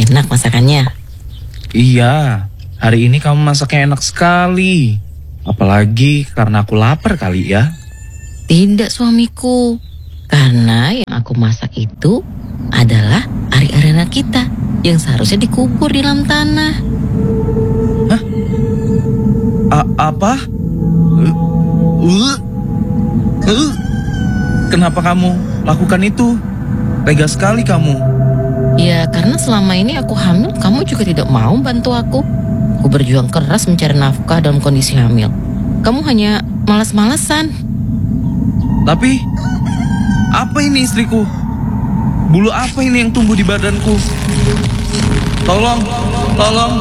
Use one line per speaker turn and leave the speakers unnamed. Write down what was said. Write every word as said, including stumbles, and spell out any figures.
Enak masakannya?
Iya, hari ini kamu masaknya enak sekali. Apalagi karena aku lapar kali ya.
Tidak suamiku. Karena yang aku masak itu adalah ari-ari anak kita yang seharusnya dikubur di dalam tanah.
Hah? A- apa? Uh, uh, uh. Kenapa kamu lakukan itu? Tega sekali kamu.
Ya karena selama ini aku hamil, kamu juga tidak mau bantu aku. Aku berjuang keras mencari nafkah dalam kondisi hamil. Kamu hanya malas-malasan.
Tapi, apa ini istriku? Bulu apa ini yang tumbuh di badanku? Tolong, tolong.